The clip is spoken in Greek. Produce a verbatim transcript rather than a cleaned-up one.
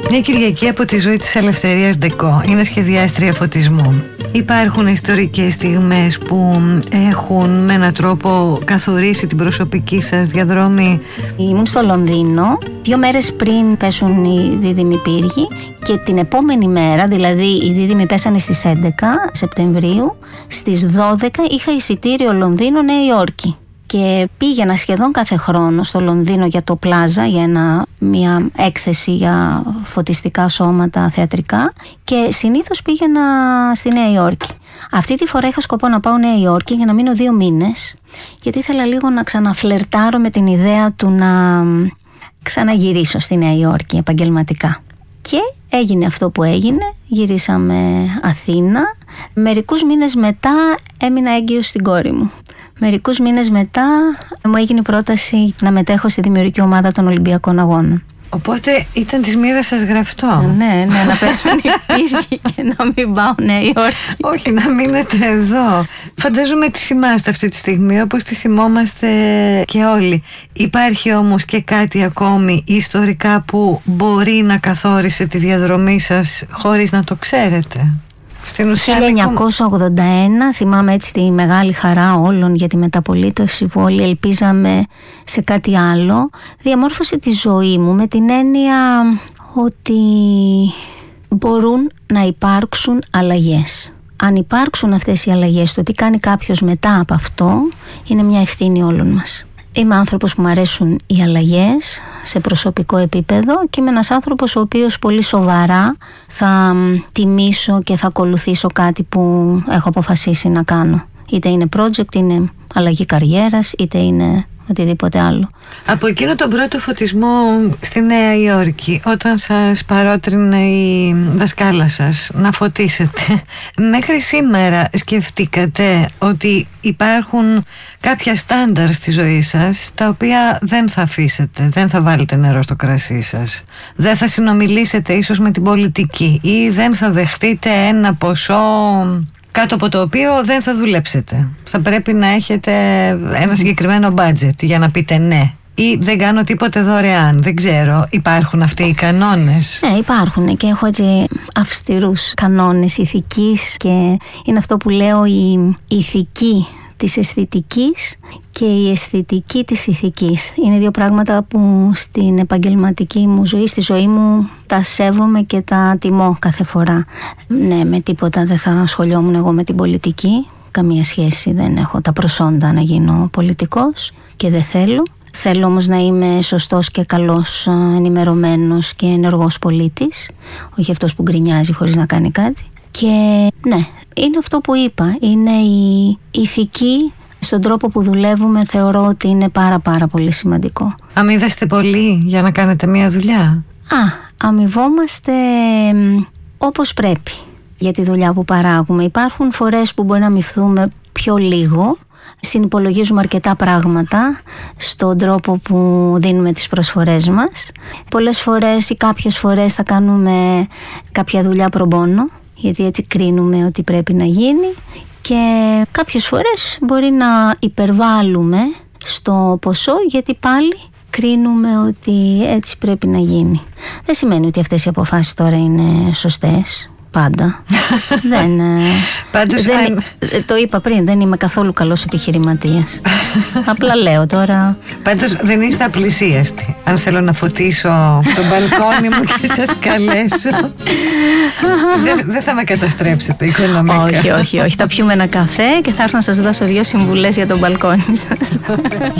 Μια Κυριακή από τη ζωή της Ελευθερίας Ντεκό. Είναι σχεδιάστρια φωτισμού. Υπάρχουν ιστορικές στιγμές που έχουν με έναν τρόπο καθορίσει την προσωπική σας διαδρομή? Ήμουν στο Λονδίνο δύο μέρες πριν πέσουν οι δίδυμοι πύργοι και την επόμενη μέρα, δηλαδή οι δίδυμοι πέσανε στις έντεκα Σεπτεμβρίου, στις δώδεκα είχα εισιτήριο Λονδίνο Νέα Υόρκη. Και πήγαινα σχεδόν κάθε χρόνο στο Λονδίνο για το Πλάζα, για ένα, μια έκθεση για φωτιστικά σώματα θεατρικά, και συνήθως πήγαινα στη Νέα Υόρκη. Αυτή τη φορά είχα σκοπό να πάω Νέα Υόρκη για να μείνω δύο μήνες, γιατί ήθελα λίγο να ξαναφλερτάρω με την ιδέα του να ξαναγυρίσω στη Νέα Υόρκη επαγγελματικά. Και έγινε αυτό που έγινε, γυρίσαμε Αθήνα. Μερικούς μήνες μετά έμεινα έγκυος στην κόρη μου. Μερικούς μήνες μετά μου έγινε η πρόταση να μετέχω στη δημιουργική ομάδα των Ολυμπιακών Αγώνων. Οπότε ήταν της μοίρας σας γραφτό. Ναι, ναι, να πέσουν οι πύργοι και να μην πάω Νέα Υόρκη. Όχι, να μείνετε εδώ. Φαντάζομαι τη θυμάστε αυτή τη στιγμή, όπως τη θυμόμαστε και όλοι. Υπάρχει όμως και κάτι ακόμη ιστορικά που μπορεί να καθόρισε τη διαδρομή σας χωρίς να το ξέρετε? χίλια εννιακόσια ογδόντα ένα, θυμάμαι έτσι τη μεγάλη χαρά όλων για τη μεταπολίτευση που όλοι ελπίζαμε σε κάτι άλλο, διαμόρφωσε τη ζωή μου με την έννοια ότι μπορούν να υπάρξουν αλλαγές. Αν υπάρξουν αυτές οι αλλαγές, το τι κάνει κάποιος μετά από αυτό είναι μια ευθύνη όλων μας. Είμαι άνθρωπος που μου αρέσουν οι αλλαγές σε προσωπικό επίπεδο και είμαι ένας άνθρωπος ο οποίος πολύ σοβαρά θα τιμήσω και θα ακολουθήσω κάτι που έχω αποφασίσει να κάνω. Είτε είναι project, είναι αλλαγή καριέρας, είτε είναι οτιδήποτε άλλο. Από εκείνο τον πρώτο φωτισμό στη Νέα Υόρκη, όταν σας παρότρινε η δασκάλα σας να φωτίσετε, μέχρι σήμερα σκεφτήκατε ότι υπάρχουν κάποια στάνταρ στη ζωή σας τα οποία δεν θα αφήσετε, δεν θα βάλετε νερό στο κρασί σας, δεν θα συνομιλήσετε ίσως με την πολιτική ή δεν θα δεχτείτε ένα ποσό κάτω από το οποίο δεν θα δουλέψετε? Θα πρέπει να έχετε ένα συγκεκριμένο budget για να πείτε ναι, ή δεν κάνω τίποτε δωρεάν. Δεν ξέρω, υπάρχουν αυτοί οι κανόνες? Ναι, υπάρχουν και έχω έτσι αυστηρούς κανόνες ηθικής, και είναι αυτό που λέω, η ηθική της αισθητικής και η αισθητική της ηθικής. Είναι δύο πράγματα που στην επαγγελματική μου ζωή, στη ζωή μου, τα σέβομαι και τα τιμώ κάθε φορά. Ναι, με τίποτα δεν θα ασχολιόμουν εγώ με την πολιτική. Καμία σχέση, δεν έχω τα προσόντα να γίνω πολιτικός και δεν θέλω. Θέλω όμως να είμαι σωστός και καλός, ενημερωμένος και ενεργός πολίτης, όχι αυτός που γκρινιάζει χωρίς να κάνει κάτι. Και ναι, είναι αυτό που είπα, είναι η ηθική στον τρόπο που δουλεύουμε, θεωρώ ότι είναι πάρα πάρα πολύ σημαντικό. Αμοιβέστε πολύ για να κάνετε μια δουλειά? Α, αμοιβόμαστε όπως πρέπει για τη δουλειά που παράγουμε. Υπάρχουν φορές που μπορεί να αμοιβθούμε πιο λίγο, συνυπολογίζουμε αρκετά πράγματα στον τρόπο που δίνουμε τις προσφορές μας. Πολλές φορές ή κάποιες φορές θα κάνουμε κάποια δουλειά προμπόνο, γιατί έτσι κρίνουμε ότι πρέπει να γίνει, και κάποιες φορές μπορεί να υπερβάλλουμε στο ποσό, γιατί πάλι κρίνουμε ότι έτσι πρέπει να γίνει. Δεν σημαίνει ότι αυτές οι αποφάσεις τώρα είναι σωστές πάντα. δεν, Πάντως, δεν, αν... Το είπα πριν, δεν είμαι καθόλου καλός επιχειρηματίας. Απλά λέω τώρα. Πάντως δεν είστε απλησίαστοι. Αν θέλω να φωτίσω το μπαλκόνι μου και σας καλέσω, δεν δε θα με καταστρέψετε οικονομικά? Όχι, όχι, όχι. Θα πιούμε ένα καφέ και θα έρθω να σας δώσω δύο συμβουλές για το μπαλκόνι σας.